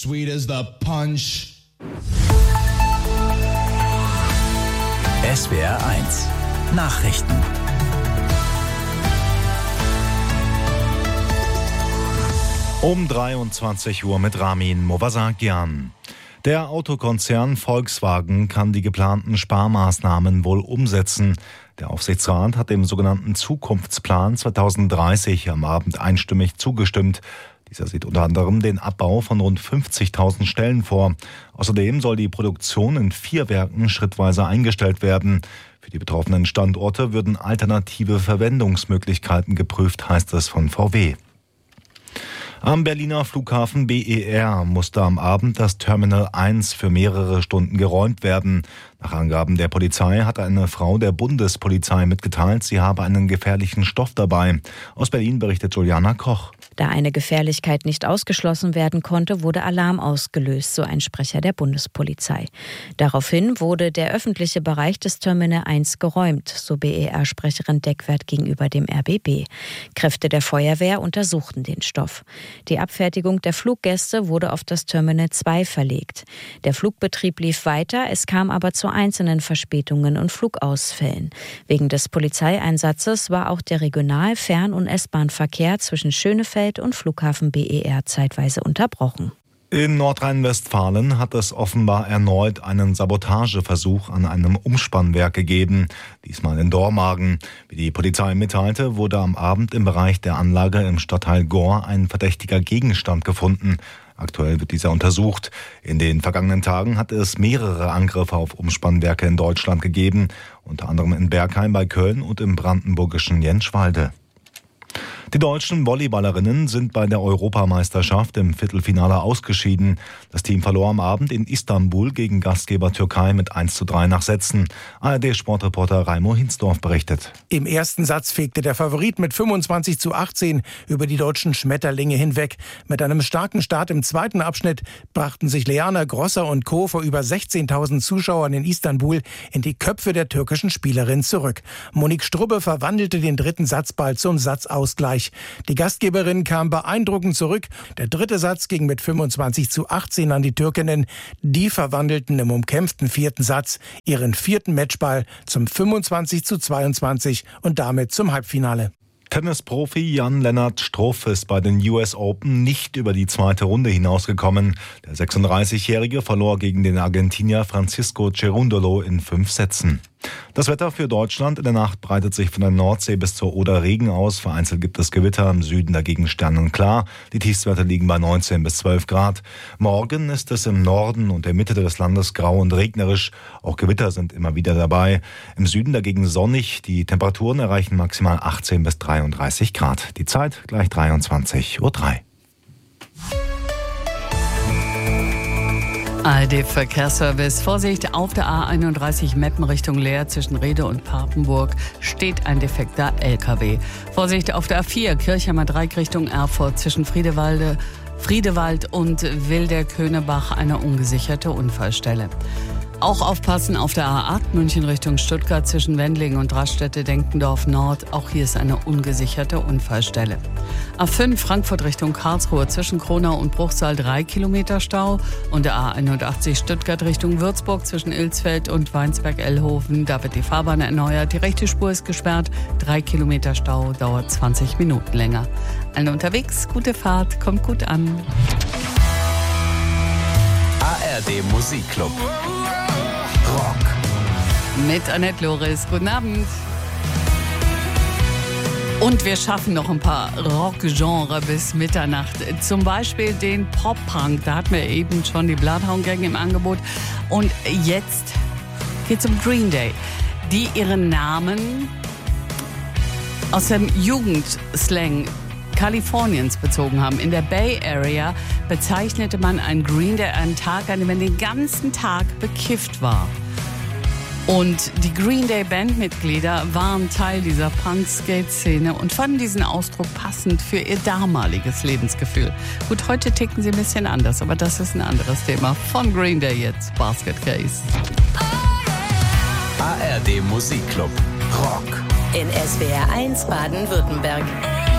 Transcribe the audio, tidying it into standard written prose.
sweet as the punch. SWR 1 Nachrichten. Um 23 Uhr mit Ramin Movasakian. Der Autokonzern Volkswagen kann die geplanten Sparmaßnahmen wohl umsetzen. Der Aufsichtsrat hat dem sogenannten Zukunftsplan 2030 am Abend einstimmig zugestimmt. Dieser sieht unter anderem den Abbau von rund 50.000 Stellen vor. Außerdem soll die Produktion in 4 Werken schrittweise eingestellt werden. Für die betroffenen Standorte würden alternative Verwendungsmöglichkeiten geprüft, heißt es von VW. Am Berliner Flughafen BER musste am Abend das Terminal 1 für mehrere Stunden geräumt werden. Nach Angaben der Polizei hat eine Frau der Bundespolizei mitgeteilt, sie habe einen gefährlichen Stoff dabei. Aus Berlin berichtet Juliana Koch. Da eine Gefährlichkeit nicht ausgeschlossen werden konnte, wurde Alarm ausgelöst, so ein Sprecher der Bundespolizei. Daraufhin wurde der öffentliche Bereich des Terminal 1 geräumt, so BER-Sprecherin Deckwert gegenüber dem RBB. Kräfte der Feuerwehr untersuchten den Stoff. Die Abfertigung der Fluggäste wurde auf das Terminal 2 verlegt. Der Flugbetrieb lief weiter, es kam aber zu einzelnen Verspätungen und Flugausfällen. Wegen des Polizeieinsatzes war auch der Regional-, Fern- und S-Bahn-Verkehr zwischen Schönefeld und Flughafen BER zeitweise unterbrochen. In Nordrhein-Westfalen hat es offenbar erneut einen Sabotageversuch an einem Umspannwerk gegeben, diesmal in Dormagen. Wie die Polizei mitteilte, wurde am Abend im Bereich der Anlage im Stadtteil Gohr ein verdächtiger Gegenstand gefunden. Aktuell wird dieser untersucht. In den vergangenen Tagen hat es mehrere Angriffe auf Umspannwerke in Deutschland gegeben, unter anderem in Bergheim bei Köln und im brandenburgischen Jentschwalde. Die deutschen Volleyballerinnen sind bei der Europameisterschaft im Viertelfinale ausgeschieden. Das Team verlor am Abend in Istanbul gegen Gastgeber Türkei mit 1:3 nach Sätzen. ARD-Sportreporter Raimo Hinsdorf berichtet. Im ersten Satz fegte der Favorit mit 25:18 über die deutschen Schmetterlinge hinweg. Mit einem starken Start im zweiten Abschnitt brachten sich Leana Grosser und Co. vor über 16.000 Zuschauern in Istanbul in die Köpfe der türkischen Spielerin zurück. Monique Strubbe verwandelte den dritten Satzball zum Satzausgleich. Die Gastgeberin kam beeindruckend zurück. Der dritte Satz ging mit 25:18 an die Türkinnen. Die verwandelten im umkämpften vierten Satz ihren vierten Matchball zum 25:22 und damit zum Halbfinale. Tennisprofi Jan-Lennart Struff ist bei den US Open nicht über die zweite Runde hinausgekommen. Der 36-Jährige verlor gegen den Argentinier Francisco Cerundolo in 5 Sätzen. Das Wetter für Deutschland: in der Nacht breitet sich von der Nordsee bis zur Oder Regen aus. Vereinzelt gibt es Gewitter, im Süden dagegen sternenklar. Die Tiefstwerte liegen bei 19 bis 12 Grad. Morgen ist es im Norden und der Mitte des Landes grau und regnerisch. Auch Gewitter sind immer wieder dabei. Im Süden dagegen sonnig. Die Temperaturen erreichen maximal 18 bis 33 Grad. Die Zeit gleich 23:03 Uhr. ARD-Verkehrsservice. Vorsicht, auf der A31 Meppen Richtung Leer zwischen Rede und Papenburg steht ein defekter LKW. Vorsicht, auf der A4 Kirchheimer Dreieck Richtung Erfurt zwischen Friedewald und Wilderköhnebach eine ungesicherte Unfallstelle. Auch aufpassen auf der A8 München Richtung Stuttgart zwischen Wendlingen und Raststätte-Denkendorf Nord. Auch hier ist eine ungesicherte Unfallstelle. A5 Frankfurt Richtung Karlsruhe zwischen Kronau und Bruchsal 3 Kilometer Stau. Und der A81 Stuttgart Richtung Würzburg zwischen Ilsfeld und Weinsberg-Ellhofen. Da wird die Fahrbahn erneuert. Die rechte Spur ist gesperrt. 3 Kilometer Stau, dauert 20 Minuten länger. Allen unterwegs, gute Fahrt, kommt gut an. ARD Musikclub. Rock. Mit Annette Loris. Guten Abend. Und wir schaffen noch ein paar Rock-Genre bis Mitternacht. Zum Beispiel den Pop-Punk. Da hatten wir eben schon die Bloodhound Gang im Angebot. Und jetzt geht's um Green Day, die ihren Namen aus dem Jugendslang Kaliforniens bezogen haben. In der Bay Area bezeichnete man einen Green Day einen Tag, an dem man den ganzen Tag bekifft war. Und die Green Day Bandmitglieder waren Teil dieser Punk-Skate-Szene und fanden diesen Ausdruck passend für ihr damaliges Lebensgefühl. Gut, heute ticken sie ein bisschen anders, aber das ist ein anderes Thema. Von Green Day jetzt, Basket Case. ARD Musikclub. Rock. In SWR 1 Baden-Württemberg.